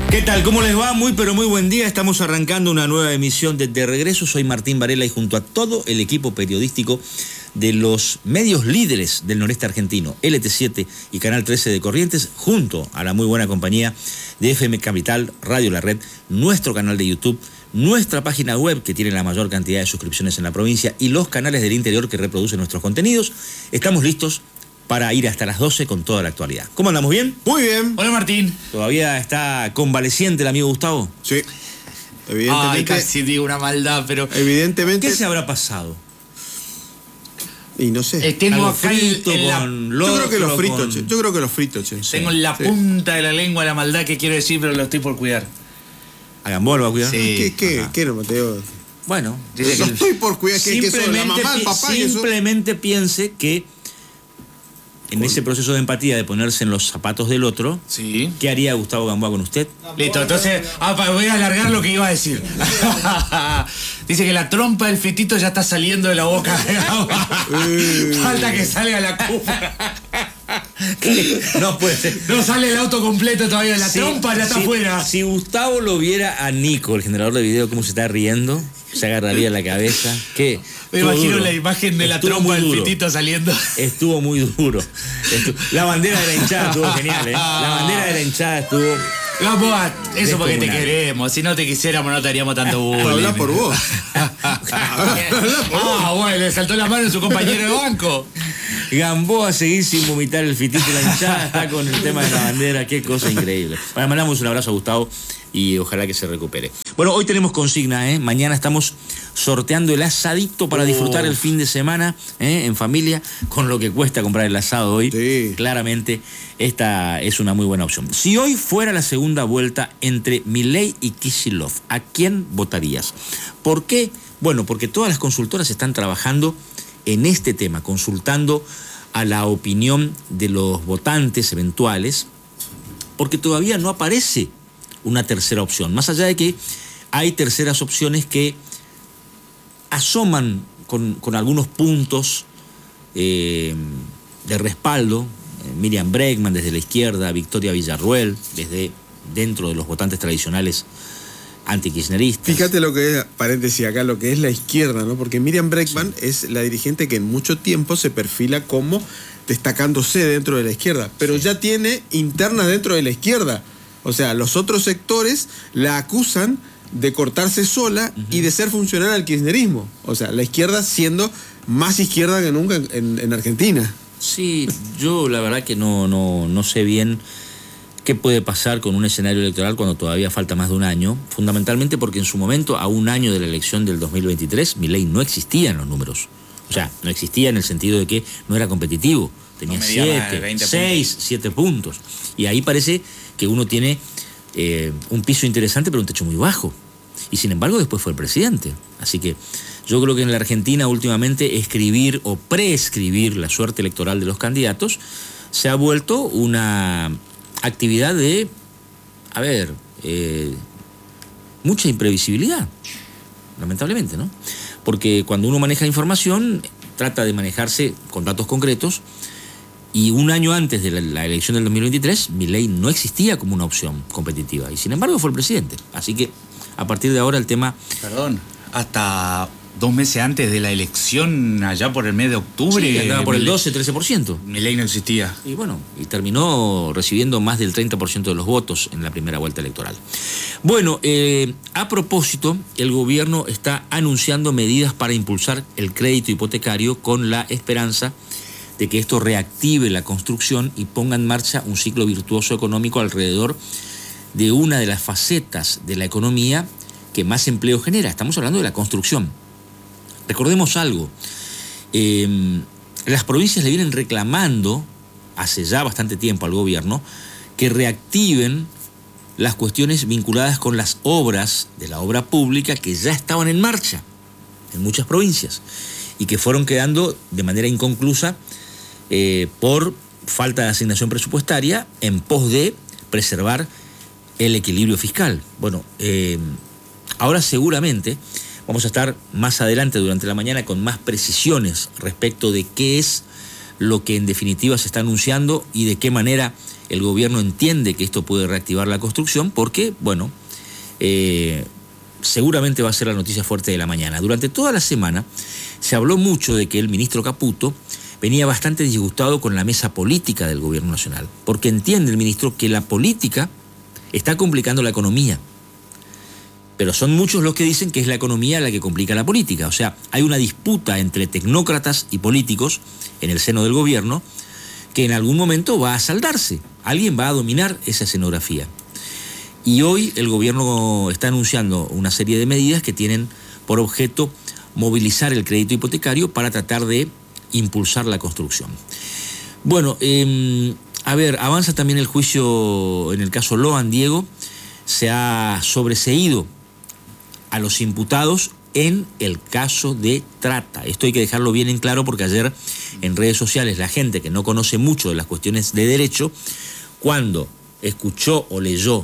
¿Qué tal? ¿Cómo les va? Muy pero muy buen día. Estamos arrancando una nueva emisión de Regreso. Soy Martín Varela y junto a todo el equipo periodístico de los medios líderes del noreste argentino, LT7 y Canal 13 de Corrientes, junto a la muy buena compañía de FM Capital, Radio La Red, nuestro canal de YouTube, nuestra página web que tiene la mayor cantidad de suscripciones en la provincia y los canales del interior que reproducen nuestros contenidos. Estamos listos para ir hasta las 12 con toda la actualidad. ¿Cómo andamos? ¿Bien? Muy bien. Hola, Martín. ¿Todavía está convaleciente el amigo Gustavo? Sí, evidentemente. Ay, casi digo una maldad, pero... Evidentemente. ¿Qué se habrá pasado? Y no sé. tengo Algo acá frito Yo creo que los fritos, che. Tengo en la punta de la lengua la maldad que quiero decir, pero lo estoy por cuidar. ¿A Gamboa lo va a cuidar? Sí. ¿Qué no, Mateo? Bueno. Lo estoy por cuidar, que eso, la mamá, el papá y eso. Simplemente piense que en ese proceso de empatía, de ponerse en los zapatos del otro, Sí. ¿qué haría Gustavo Gamboa con usted? Listo, entonces voy a alargar lo que iba a decir. Dice que la trompa del fetito ya está saliendo de la boca. Falta que salga la cupa. No puede ser. No sale el auto completo todavía, la trompa ya está afuera. Si Gustavo lo viera a Nico, el generador de video, cómo se está riendo, se agarraría la cabeza. ¿Qué? Me imagino la imagen de la trompa del fetito saliendo. Estuvo muy duro. La bandera de la hinchada estuvo genial, ¿eh? La bandera de la hinchada estuvo... Gamboa, eso porque te descomunal. queremos. Si no te quisiéramos, no te haríamos tanto bullying. Habla por vos. Bueno, le saltó la mano a su compañero de banco. Gamboa seguir sin vomitar el fitito de la hinchada, está con el tema de la bandera, qué cosa increíble. Bueno, mandamos un abrazo a Gustavo y ojalá que se recupere. Bueno, hoy tenemos consigna, ¿eh? Mañana estamos sorteando el asadito para disfrutar el fin de semana, en familia, con lo que cuesta comprar el asado hoy. Sí. Claramente, esta es una muy buena opción. Si hoy fuera la segunda vuelta entre Milei y Kicillof, ¿a quién votarías? ¿Por qué? Bueno, porque todas las consultoras están trabajando en este tema, consultando a la opinión de los votantes eventuales, porque todavía no aparece una tercera opción, más allá de que hay terceras opciones que asoman con algunos puntos de respaldo. Miriam Bregman desde la izquierda, Victoria Villarruel desde dentro de los votantes tradicionales antikirchneristas. Fíjate lo que es, paréntesis acá, lo que es la izquierda, ¿no? Porque Miriam Bregman es la dirigente que en mucho tiempo se perfila como destacándose dentro de la izquierda, pero ya tiene internas dentro de la izquierda. O sea, los otros sectores la acusan de cortarse sola y de ser funcional al kirchnerismo. O sea, la izquierda siendo más izquierda que nunca en Argentina. Sí, yo la verdad que no sé bien qué puede pasar con un escenario electoral cuando todavía falta más de un año, fundamentalmente porque en su momento, a un año de la elección del 2023, Milei no existía en los números. O sea, no existía en el sentido de que no era competitivo. Tenía 7 puntos. Y ahí parece que uno tiene un piso interesante, pero un techo muy bajo. Y sin embargo, después fue el presidente. Así que yo creo que en la Argentina últimamente escribir o preescribir la suerte electoral de los candidatos se ha vuelto una actividad de, mucha imprevisibilidad, lamentablemente, ¿no? Porque cuando uno maneja información, trata de manejarse con datos concretos, y un año antes de la elección del 2023, Milei no existía como una opción competitiva, y sin embargo fue el presidente. Así que, a partir de ahora, el tema... Perdón, hasta 2 meses antes de la elección, allá por el mes de octubre... Sí, andaba por el 12-13%. Milei no existía. Y bueno, y terminó recibiendo más del 30% de los votos en la primera vuelta electoral. Bueno, a propósito, el gobierno está anunciando medidas para impulsar el crédito hipotecario con la esperanza de que esto reactive la construcción y ponga en marcha un ciclo virtuoso económico alrededor de una de las facetas de la economía que más empleo genera. Estamos hablando de la construcción. Recordemos algo, las provincias le vienen reclamando hace ya bastante tiempo al gobierno que reactiven las cuestiones vinculadas con las obras de la obra pública que ya estaban en marcha en muchas provincias y que fueron quedando de manera inconclusa por falta de asignación presupuestaria en pos de preservar el equilibrio fiscal. Bueno, ahora seguramente vamos a estar más adelante durante la mañana con más precisiones respecto de qué es lo que en definitiva se está anunciando y de qué manera el gobierno entiende que esto puede reactivar la construcción porque, bueno, seguramente va a ser la noticia fuerte de la mañana. Durante toda la semana se habló mucho de que el ministro Caputo venía bastante disgustado con la mesa política del gobierno nacional, porque entiende el ministro que la política está complicando la economía. Pero son muchos los que dicen que es la economía la que complica la política. O sea, hay una disputa entre tecnócratas y políticos en el seno del gobierno que en algún momento va a saldarse. Alguien va a dominar esa escenografía. Y hoy el gobierno está anunciando una serie de medidas que tienen por objeto movilizar el crédito hipotecario para tratar de impulsar la construcción. Bueno, a ver, avanza también el juicio en el caso Loan, Diego. Se ha sobreseído a los imputados en el caso de trata. Esto hay que dejarlo bien en claro porque ayer en redes sociales la gente que no conoce mucho de las cuestiones de derecho, cuando escuchó o leyó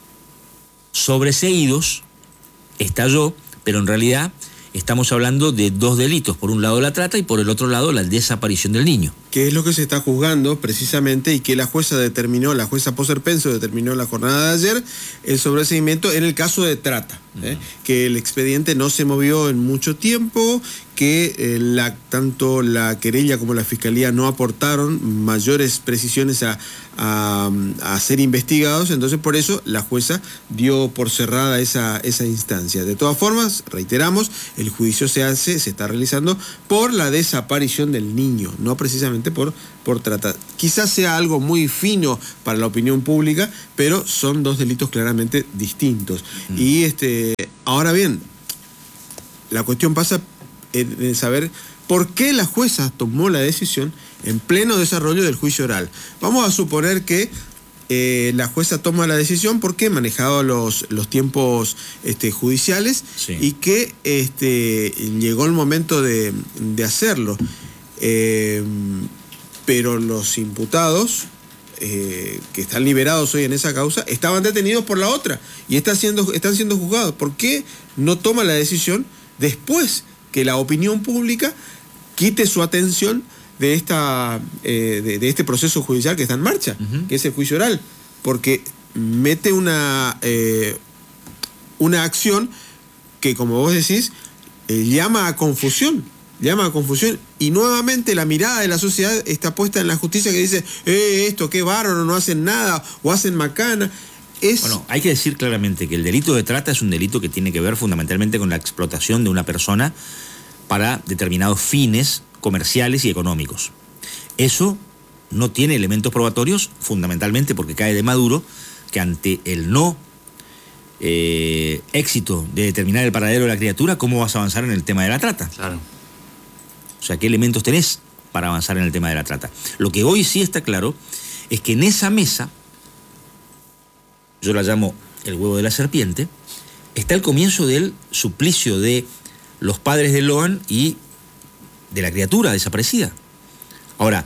sobreseídos, estalló, pero en realidad estamos hablando de dos delitos, por un lado la trata y por el otro lado la desaparición del niño. Que es lo que se está juzgando precisamente y que la jueza Poserpenso determinó en la jornada de ayer, el sobreseimiento en el caso de trata, que el expediente no se movió en mucho tiempo, que tanto la querella como la fiscalía no aportaron mayores precisiones a ser investigados, entonces por eso la jueza dio por cerrada esa instancia. De todas formas, reiteramos, el juicio se está realizando por la desaparición del niño, no precisamente por trata. Quizás sea algo muy fino para la opinión pública, pero son dos delitos claramente distintos. Y ahora bien, la cuestión pasa en saber por qué la jueza tomó la decisión en pleno desarrollo del juicio oral. Vamos a suponer que la jueza toma la decisión porque manejado los tiempos judiciales, sí, y que llegó el momento de hacerlo. Pero los imputados que están liberados hoy en esa causa estaban detenidos por la otra y están siendo juzgados. ¿Por qué no toma la decisión después que la opinión pública quite su atención de este proceso judicial que está en marcha, que es el juicio oral? Porque mete una acción que, como vos decís, llama a confusión, y nuevamente la mirada de la sociedad está puesta en la justicia, que dice, esto, qué bárbaro, no hacen nada, o hacen macana. Bueno, hay que decir claramente que el delito de trata es un delito que tiene que ver fundamentalmente con la explotación de una persona para determinados fines comerciales y económicos. Eso no tiene elementos probatorios, fundamentalmente porque cae de Maduro, que ante el no éxito de determinar el paradero de la criatura, ¿cómo vas a avanzar en el tema de la trata? Claro. O sea, ¿qué elementos tenés para avanzar en el tema de la trata? Lo que hoy sí está claro es que en esa mesa, yo la llamo el huevo de la serpiente, está el comienzo del suplicio de los padres de Loan y de la criatura desaparecida. Ahora,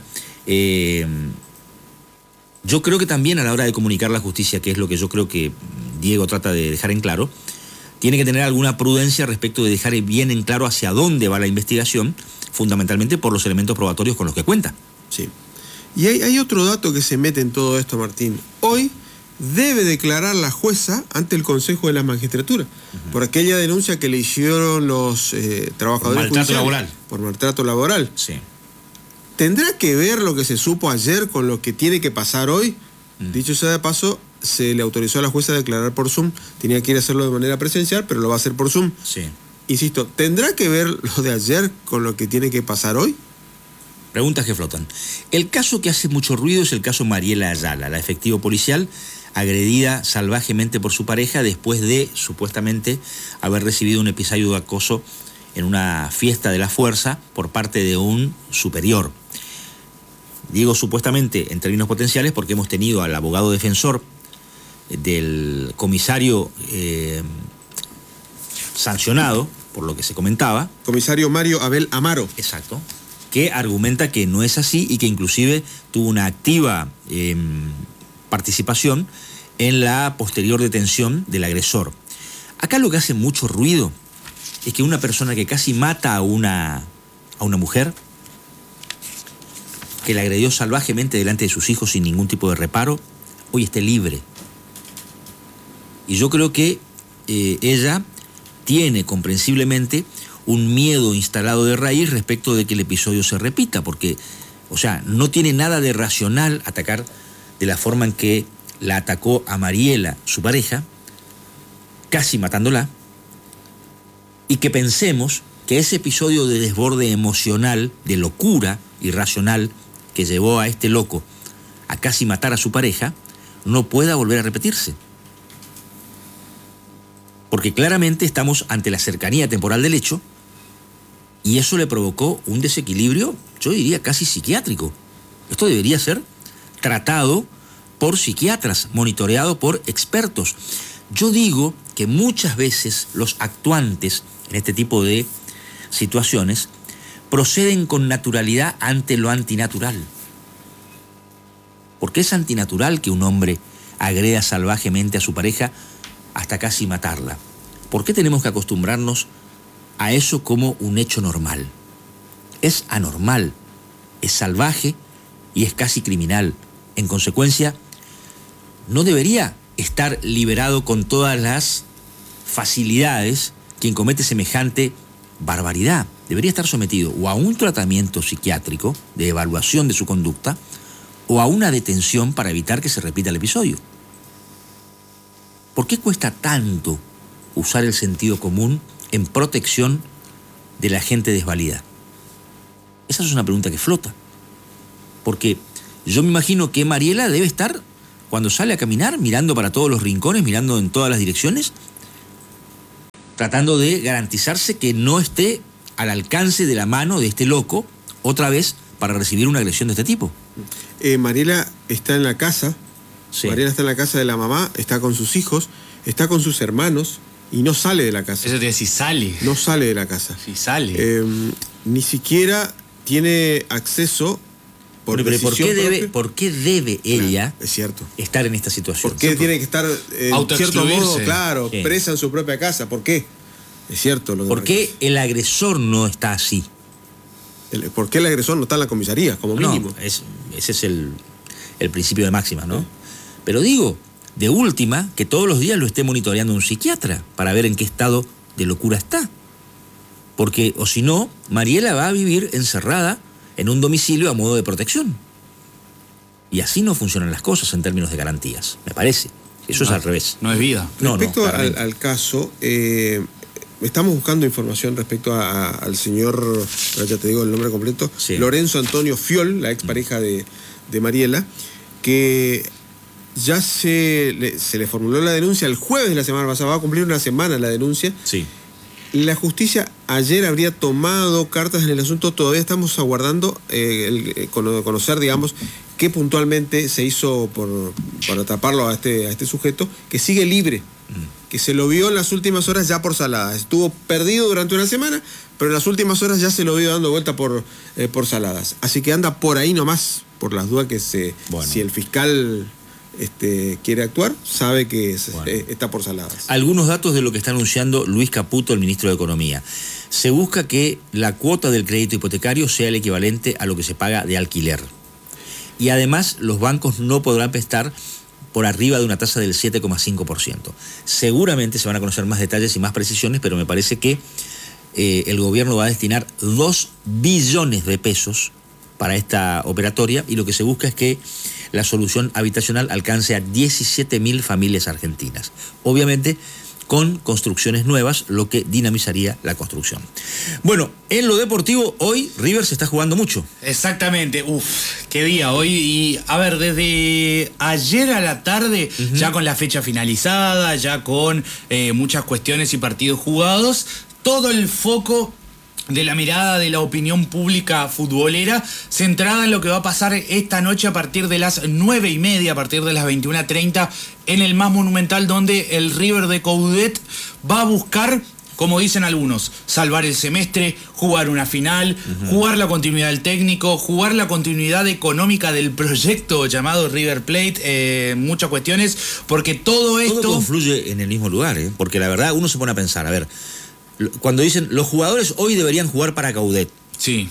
yo creo que también a la hora de comunicar la justicia, que es lo que yo creo que Diego trata de dejar en claro, tiene que tener alguna prudencia respecto de dejar bien en claro hacia dónde va la investigación, fundamentalmente por los elementos probatorios con los que cuenta. Sí. Y hay otro dato que se mete en todo esto, Martín. Hoy debe declarar la jueza ante el Consejo de la Magistratura por aquella denuncia que le hicieron los trabajadores judiciales por maltrato laboral. Sí. ¿Tendrá que ver lo que se supo ayer con lo que tiene que pasar hoy? Dicho sea de paso, se le autorizó a la jueza a declarar por Zoom. Tenía que ir a hacerlo de manera presencial, pero lo va a hacer por Zoom. Sí. Insisto, ¿tendrá que ver lo de ayer con lo que tiene que pasar hoy? Preguntas que flotan. El caso que hace mucho ruido es el caso Mariela Ayala, la efectivo policial agredida salvajemente por su pareja después de, supuestamente, haber recibido un episodio de acoso en una fiesta de la fuerza por parte de un superior. Digo supuestamente en términos potenciales porque hemos tenido al abogado defensor del comisario sancionado, por lo que se comentaba. Comisario Mario Abel Amaro. Exacto. Que argumenta que no es así y que inclusive tuvo una activa participación en la posterior detención del agresor. Acá lo que hace mucho ruido es que una persona que casi mata a una mujer, que la agredió salvajemente delante de sus hijos sin ningún tipo de reparo, hoy esté libre. Y yo creo que ella tiene comprensiblemente un miedo instalado de raíz respecto de que el episodio se repita, porque, o sea, no tiene nada de racional atacar de la forma en que la atacó a Mariela, su pareja, casi matándola, y que pensemos que ese episodio de desborde emocional, de locura irracional que llevó a este loco a casi matar a su pareja, no pueda volver a repetirse. Porque claramente estamos ante la cercanía temporal del hecho y eso le provocó un desequilibrio, yo diría casi psiquiátrico. Esto debería ser tratado por psiquiatras, monitoreado por expertos. Yo digo que muchas veces los actuantes en este tipo de situaciones proceden con naturalidad ante lo antinatural. Porque es antinatural que un hombre agreda salvajemente a su pareja hasta casi matarla. ¿Por qué tenemos que acostumbrarnos a eso como un hecho normal? Es anormal, es salvaje y es casi criminal. En consecuencia, no debería estar liberado con todas las facilidades quien comete semejante barbaridad. Debería estar sometido o a un tratamiento psiquiátrico de evaluación de su conducta o a una detención para evitar que se repita el episodio. ¿Por qué cuesta tanto usar el sentido común en protección de la gente desvalida? Esa es una pregunta que flota. Porque yo me imagino que Mariela debe estar, cuando sale a caminar, mirando para todos los rincones, mirando en todas las direcciones, tratando de garantizarse que no esté al alcance de la mano de este loco otra vez para recibir una agresión de este tipo. Mariela está en la casa. Sí. Mariela está en la casa de la mamá, está con sus hijos, está con sus hermanos y no sale de la casa. Eso te decía, sale. No sale de la casa. Sí, sale. Ni siquiera tiene acceso por Pero decisión propia. ¿por qué debe ella Es cierto. estar en esta situación? ¿Por qué tiene que estar, en cierto modo, claro, Sí. presa en su propia casa? ¿Por qué? Es cierto. ¿Por qué el agresor no está así? ¿Por qué el agresor no está en la comisaría, como mínimo? No, ese es el principio de máxima, ¿no? Pero digo, de última, que todos los días lo esté monitoreando un psiquiatra para ver en qué estado de locura está. Porque, o si no, Mariela va a vivir encerrada en un domicilio a modo de protección. Y así no funcionan las cosas en términos de garantías, me parece. Eso es al revés. No es vida. Respecto claramente. al caso, estamos buscando información respecto al señor, ya te digo el nombre completo, Sí. Lorenzo Antonio Fiol, la expareja de Mariela, que ya se le formuló la denuncia el jueves de la semana pasada, va a cumplir una semana la denuncia. Sí. La justicia ayer habría tomado cartas en el asunto, todavía estamos aguardando conocer, digamos, qué puntualmente se hizo para atraparlo a este sujeto, que sigue libre, que se lo vio en las últimas horas ya por Saladas. Estuvo perdido durante una semana, pero en las últimas horas ya se lo vio dando vuelta por Saladas. Así que anda por ahí nomás, por las dudas que si el fiscal quiere actuar, sabe que está por Saladas. Algunos datos de lo que está anunciando Luis Caputo, el ministro de Economía. Se busca que la cuota del crédito hipotecario sea el equivalente a lo que se paga de alquiler. Y además los bancos no podrán prestar por arriba de una tasa del 7,5%. Seguramente se van a conocer más detalles y más precisiones, pero me parece que el gobierno va a destinar 2 billones de pesos para esta operatoria y lo que se busca es que la solución habitacional alcance a 17.000 familias argentinas. Obviamente con construcciones nuevas, lo que dinamizaría la construcción. Bueno, en lo deportivo, hoy River se está jugando mucho. Exactamente, qué día hoy. Y a ver, desde ayer a la tarde, ya con la fecha finalizada, ya con muchas cuestiones y partidos jugados, todo el foco de la mirada de la opinión pública futbolera centrada en lo que va a pasar esta noche a partir de las 9:30, a partir de las 21:30 en el más monumental, donde el River de Coudet va a buscar, como dicen algunos, salvar el semestre, jugar una final, jugar la continuidad del técnico, jugar la continuidad económica del proyecto llamado River Plate, muchas cuestiones, porque todo esto... Todo confluye en el mismo lugar, porque la verdad uno se pone a pensar, a ver, cuando dicen los jugadores hoy deberían jugar para Coudet. Sí.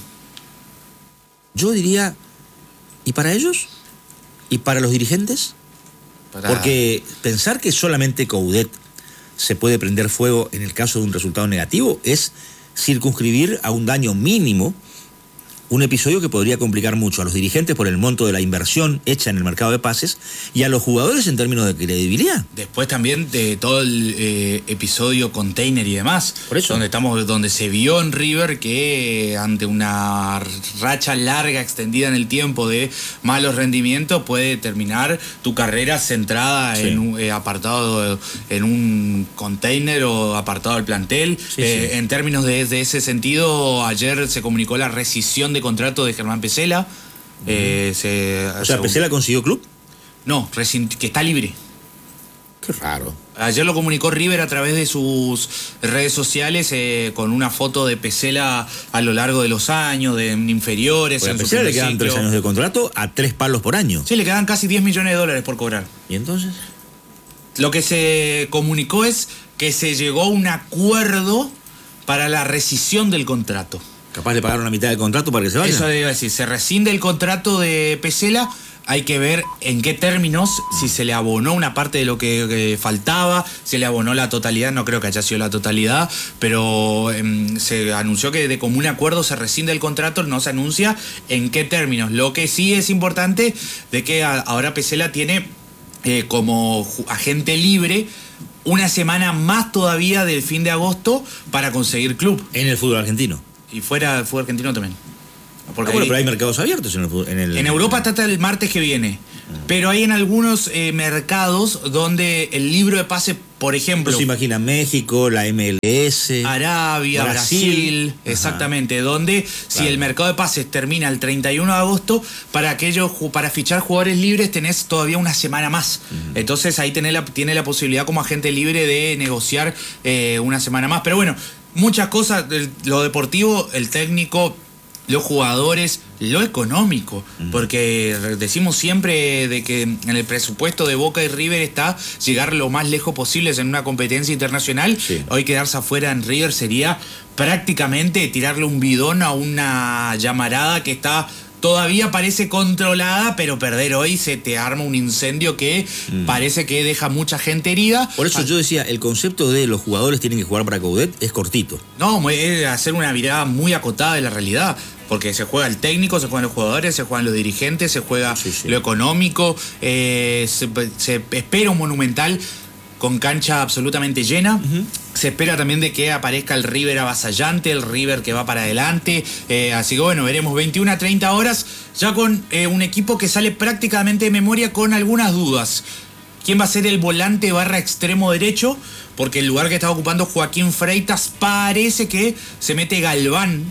Yo diría, ¿y para ellos? ¿Y para los dirigentes? Porque pensar que solamente Coudet se puede prender fuego en el caso de un resultado negativo es circunscribir a un daño mínimo un episodio que podría complicar mucho a los dirigentes por el monto de la inversión hecha en el mercado de pases y a los jugadores en términos de credibilidad. Después también de todo el episodio container y demás, por eso, donde se vio en River que ante una racha larga extendida en el tiempo de malos rendimientos puede terminar tu carrera centrada en un apartado en un container o apartado del plantel. En términos de ese sentido, ayer se comunicó la rescisión de contrato de Germán Pesela. ¿Pesela consiguió club? No, que está libre. Qué raro. Ayer lo comunicó River a través de sus redes sociales con una foto de Pesela a lo largo de los años, de inferiores. A Pesela le quedan 3 años de contrato a 3 palos por año. Sí, le quedan casi $10 millones por cobrar. ¿Y entonces? Lo que se comunicó es que se llegó a un acuerdo para la rescisión del contrato. Capaz le pagaron la mitad del contrato para que se vaya. Eso iba a decir, se rescinde el contrato de Pesela, hay que ver en qué términos, si se le abonó una parte de lo que faltaba, se le abonó la totalidad, no creo que haya sido la totalidad, pero se anunció que de común acuerdo se rescinde el contrato, no se anuncia en qué términos. Lo que sí es importante de que ahora Pesela tiene como agente libre una semana más todavía del fin de agosto para conseguir club. En el fútbol argentino. Y fuera del fútbol argentino también. Porque pero hay mercados abiertos en Europa está el martes que viene. Pero hay en algunos mercados donde el libro de pase, por ejemplo... Pues se imagina México, la MLS... Arabia, Brasil exactamente. Donde si el mercado de pases termina el 31 de agosto, para fichar jugadores libres tenés todavía una semana más. Entonces ahí tiene la posibilidad como agente libre de negociar una semana más. Pero bueno, muchas cosas, lo deportivo, el técnico, los jugadores, lo económico, porque decimos siempre de que en el presupuesto de Boca y River está llegar lo más lejos posible en una competencia internacional. Hoy quedarse afuera en River sería prácticamente tirarle un bidón a una llamarada que está... Todavía parece controlada, pero perder hoy se te arma un incendio que parece que deja mucha gente herida. Por eso yo decía, el concepto de los jugadores tienen que jugar para Coudet es cortito. No, es hacer una mirada muy acotada de la realidad. Porque se juega el técnico, se juegan los jugadores, se juegan los dirigentes, se juega lo económico. Se espera un Monumental con cancha absolutamente llena. Se espera también de que aparezca el River avasallante, el River que va para adelante. Así que bueno, veremos 21 a 30 horas ya con un equipo que sale prácticamente de memoria con algunas dudas. ¿Quién va a ser el volante / extremo derecho? Porque el lugar que está ocupando Joaquín Freitas parece que se mete Galván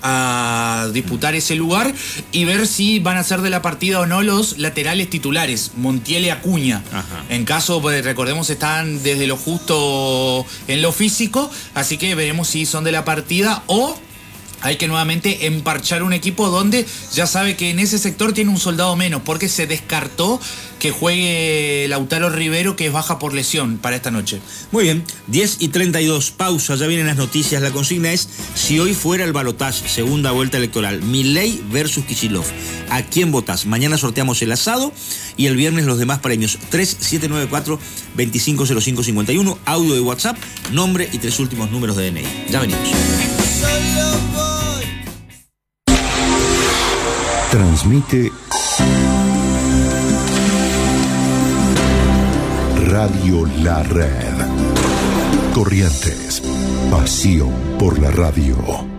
a disputar ese lugar y ver si van a ser de la partida o no los laterales titulares, Montiel y Acuña. En caso, pues, recordemos, están desde lo justo en lo físico, así que veremos si son de la partida o hay que nuevamente emparchar un equipo donde ya sabe que en ese sector tiene un soldado menos, porque se descartó que juegue Lautaro Rivero, que es baja por lesión para esta noche. Muy bien, 10:32, pausa, ya vienen las noticias. La consigna es, si hoy fuera el balotaje, segunda vuelta electoral, Milei versus Kicillof, ¿a quién votás? Mañana sorteamos el asado y el viernes los demás premios. 3794-250551, audio de WhatsApp, nombre y 3 últimos números de DNI. Ya venimos. Transmite Radio La Red. Corrientes, pasión por la radio.